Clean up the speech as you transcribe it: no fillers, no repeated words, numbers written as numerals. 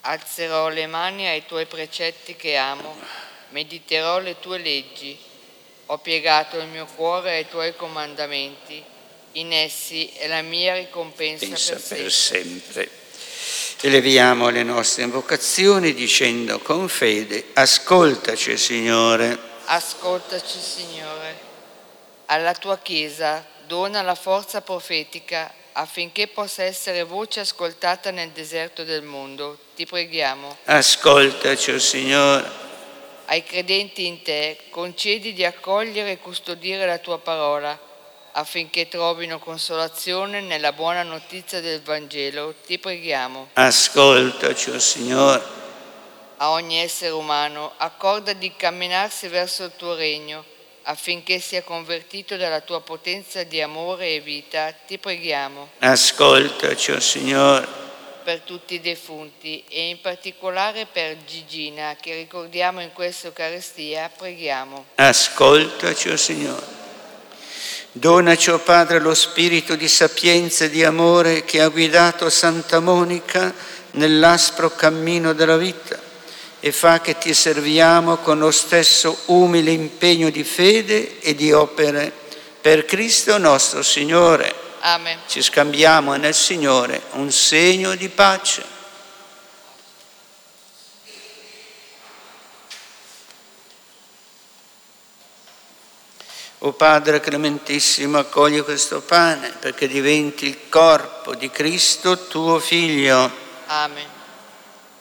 Alzerò le mani ai tuoi precetti che amo, mediterò le tue leggi. Ho piegato il mio cuore ai tuoi comandamenti, in essi è la mia ricompensa per sempre. Eleviamo le nostre invocazioni dicendo con fede: ascoltaci, Signore. Ascoltaci, Signore. Alla tua Chiesa dona la forza profetica affinché possa essere voce ascoltata nel deserto del mondo. Ti preghiamo. Ascoltaci, o Signore. Ai credenti in te concedi di accogliere e custodire la tua parola affinché trovino consolazione nella buona notizia del Vangelo. Ti preghiamo. Ascoltaci, o Signore. A ogni essere umano accorda di camminarsi verso il tuo regno affinché sia convertito dalla tua potenza di amore e vita. Ti preghiamo. Ascoltaci, o Signore. Per tutti i defunti e in particolare per Gigina che ricordiamo in questa Eucaristia, preghiamo. Ascoltaci, o Signore. Donaci, o Padre, lo spirito di sapienza e di amore che ha guidato Santa Monica nell'aspro cammino della vita e fa che ti serviamo con lo stesso umile impegno di fede e di opere per Cristo nostro Signore. Amen. Ci scambiamo nel Signore un segno di pace. O Padre clementissimo, accogli questo pane perché diventi il corpo di Cristo, tuo Figlio. Amen.